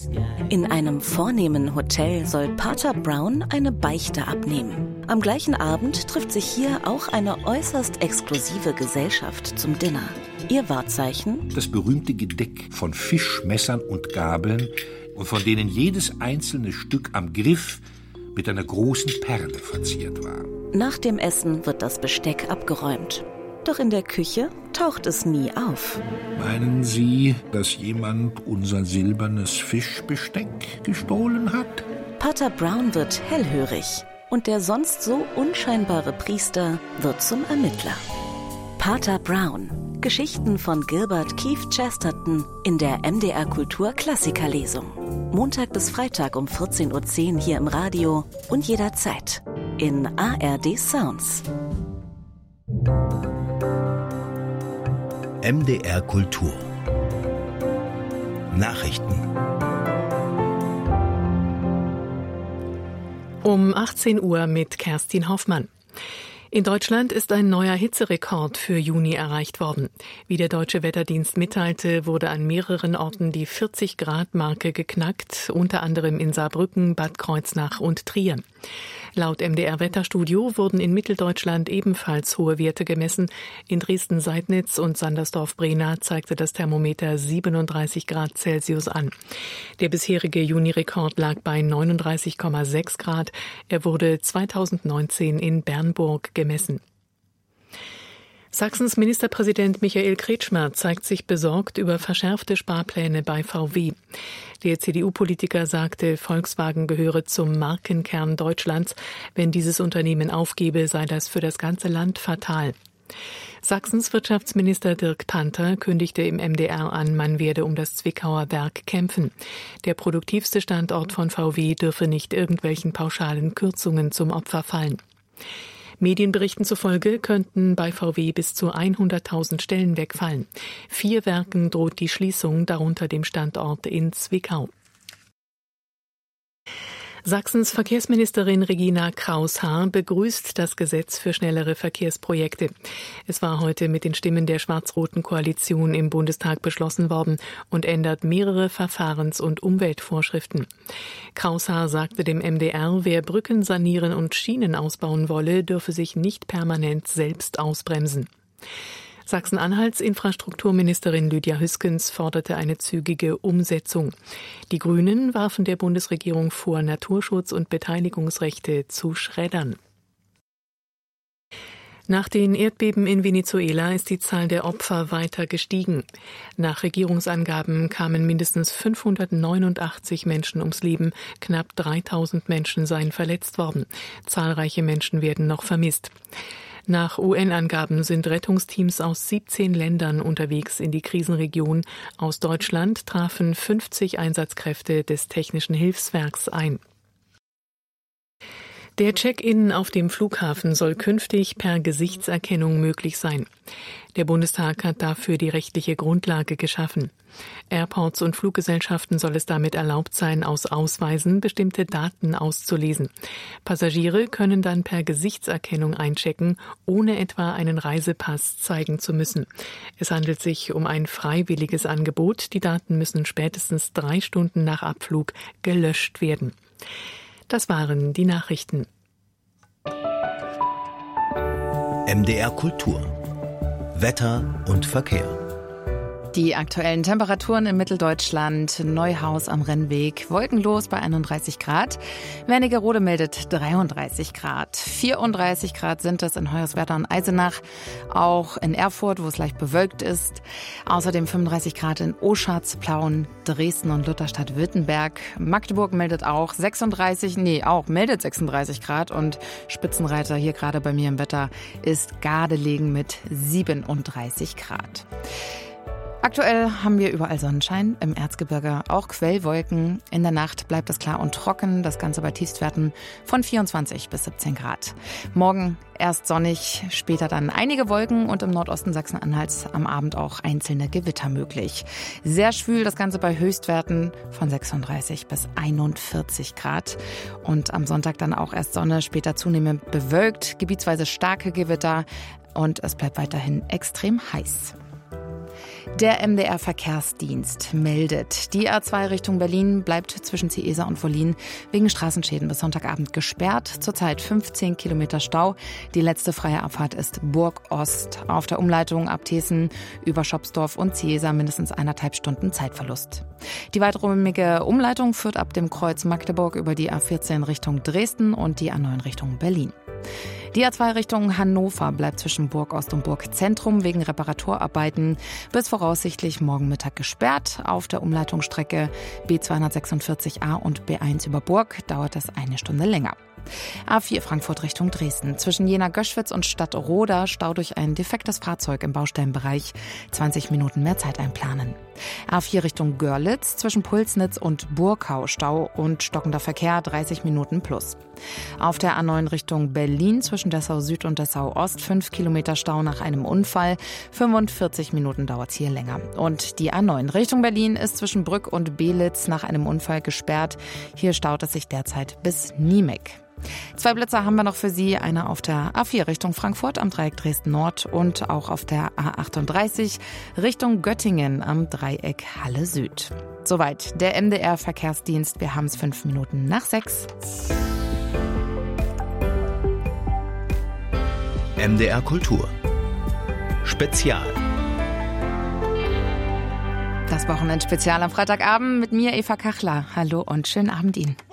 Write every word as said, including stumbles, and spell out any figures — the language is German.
In einem vornehmen Hotel soll Pater Brown eine Beichte abnehmen. Am gleichen Abend trifft sich hier auch eine äußerst exklusive Gesellschaft zum Dinner. Ihr Wahrzeichen? Das berühmte Gedeck von Fischmessern und Gabeln, und von denen jedes einzelne Stück am Griff mit einer großen Perle verziert war. Nach dem Essen wird das Besteck abgeräumt. Doch in der Küche taucht es nie auf. Meinen Sie, dass jemand unser silbernes Fischbesteck gestohlen hat? Pater Brown wird hellhörig und der sonst so unscheinbare Priester wird zum Ermittler. Pater Brown. Geschichten von Gilbert Keith Chesterton in der M D R Kultur Klassikerlesung. Montag bis Freitag um vierzehn Uhr zehn hier im Radio und jederzeit in A R D Sounds. M D R Kultur Nachrichten. Um achtzehn Uhr mit Kerstin Hoffmann. In Deutschland ist ein neuer Hitzerekord für Juni erreicht worden. Wie der Deutsche Wetterdienst mitteilte, wurde an mehreren Orten die vierzig Grad Marke geknackt, unter anderem in Saarbrücken, Bad Kreuznach und Trier. Laut M D R Wetterstudio wurden in Mitteldeutschland ebenfalls hohe Werte gemessen. In Dresden-Seidnitz und Sandersdorf-Brena zeigte das Thermometer siebenunddreißig Grad Celsius an. Der bisherige Juni-Rekord lag bei neununddreißig Komma sechs Grad. Er wurde zweitausendneunzehn in Bernburg gemessen. Sachsens Ministerpräsident Michael Kretschmer zeigt sich besorgt über verschärfte Sparpläne bei V W. Der C D U-Politiker sagte, Volkswagen gehöre zum Markenkern Deutschlands. Wenn dieses Unternehmen aufgebe, sei das für das ganze Land fatal. Sachsens Wirtschaftsminister Dirk Panther kündigte im M D R an, man werde um das Zwickauer Werk kämpfen. Der produktivste Standort von V W dürfe nicht irgendwelchen pauschalen Kürzungen zum Opfer fallen. Medienberichten zufolge könnten bei V W bis zu hunderttausend Stellen wegfallen. Vier Werken droht die Schließung, darunter dem Standort in Zwickau. Sachsens Verkehrsministerin Regina Kraus-Haar begrüßt das Gesetz für schnellere Verkehrsprojekte. Es war heute mit den Stimmen der schwarz-roten Koalition im Bundestag beschlossen worden und ändert mehrere Verfahrens- und Umweltvorschriften. Kraus-Haar sagte dem M D R, wer Brücken sanieren und Schienen ausbauen wolle, dürfe sich nicht permanent selbst ausbremsen. Sachsen-Anhalts Infrastrukturministerin Lydia Hüskens forderte eine zügige Umsetzung. Die Grünen warfen der Bundesregierung vor, Naturschutz und Beteiligungsrechte zu schreddern. Nach den Erdbeben in Venezuela ist die Zahl der Opfer weiter gestiegen. Nach Regierungsangaben kamen mindestens fünfhundertneunundachtzig Menschen ums Leben, knapp dreitausend Menschen seien verletzt worden. Zahlreiche Menschen werden noch vermisst. Nach U N-Angaben sind Rettungsteams aus siebzehn Ländern unterwegs in die Krisenregion. Aus Deutschland trafen fünfzig Einsatzkräfte des Technischen Hilfswerks ein. Der Check-in auf dem Flughafen soll künftig per Gesichtserkennung möglich sein. Der Bundestag hat dafür die rechtliche Grundlage geschaffen. Airports und Fluggesellschaften soll es damit erlaubt sein, aus Ausweisen bestimmte Daten auszulesen. Passagiere können dann per Gesichtserkennung einchecken, ohne etwa einen Reisepass zeigen zu müssen. Es handelt sich um ein freiwilliges Angebot. Die Daten müssen spätestens drei Stunden nach Abflug gelöscht werden. Das waren die Nachrichten. M D R Kultur. Wetter und Verkehr. Die aktuellen Temperaturen in Mitteldeutschland: Neuhaus am Rennweg wolkenlos bei einunddreißig Grad. Wernigerode meldet dreiunddreißig Grad. vierunddreißig Grad sind es in Hoyerswerda und Eisenach. Auch in Erfurt, wo es leicht bewölkt ist. Außerdem fünfunddreißig Grad in Oschatz, Plauen, Dresden und Lutherstadt-Württemberg. Magdeburg meldet auch sechsunddreißig, nee, auch meldet sechsunddreißig Grad. Und Spitzenreiter hier gerade bei mir im Wetter ist Gardelegen mit siebenunddreißig Grad. Aktuell haben wir überall Sonnenschein, im Erzgebirge auch Quellwolken. In der Nacht bleibt es klar und trocken, das Ganze bei Tiefstwerten von vierundzwanzig bis siebzehn Grad. Morgen erst sonnig, später dann einige Wolken und im Nordosten Sachsen-Anhalts am Abend auch einzelne Gewitter möglich. Sehr schwül das Ganze bei Höchstwerten von sechsunddreißig bis einundvierzig Grad. Und am Sonntag dann auch erst Sonne, später zunehmend bewölkt, gebietsweise starke Gewitter und es bleibt weiterhin extrem heiß. Der M D R-Verkehrsdienst meldet, die A zwei Richtung Berlin bleibt zwischen Ciesa und Wollin wegen Straßenschäden bis Sonntagabend gesperrt. Zurzeit fünfzehn Kilometer Stau. Die letzte freie Abfahrt ist Burg Ost. Auf der Umleitung ab Thesen über Schopsdorf und Ciesa mindestens eineinhalb Stunden Zeitverlust. Die weiträumige Umleitung führt ab dem Kreuz Magdeburg über die A vierzehn Richtung Dresden und die A neun Richtung Berlin. Die A zwei Richtung Hannover bleibt zwischen Burg Ost und Burg Zentrum wegen Reparaturarbeiten bis voraussichtlich morgen Mittag gesperrt. Auf der Umleitungsstrecke B zweihundertsechsundvierzig A und B eins über Burg dauert es eine Stunde länger. A vier Frankfurt Richtung Dresden. Zwischen Jena-Göschwitz und Stadtroda Stau durch ein defektes Fahrzeug im Baustellenbereich. zwanzig Minuten mehr Zeit einplanen. A vier Richtung Görlitz. Zwischen Pulsnitz und Burkau Stau und stockender Verkehr dreißig Minuten plus. Auf der A neun Richtung Berlin zwischen Dessau Süd und Dessau Ost fünf Kilometer Stau nach einem Unfall. fünfundvierzig Minuten dauert es hier länger. Und die A neun Richtung Berlin ist zwischen Brück und Belitz nach einem Unfall gesperrt. Hier staut es sich derzeit bis Niemek. Zwei Blitzer haben wir noch für Sie, eine auf der A vier Richtung Frankfurt am Dreieck Dresden Nord und auch auf der A achtunddreißig Richtung Göttingen am Dreieck Halle Süd. Soweit der M D R-Verkehrsdienst. Wir haben es fünf Minuten nach sechs. M D R Kultur Spezial. Das Wochenendspezial am Freitagabend mit mir, Eva Kachler. Hallo und schönen Abend Ihnen.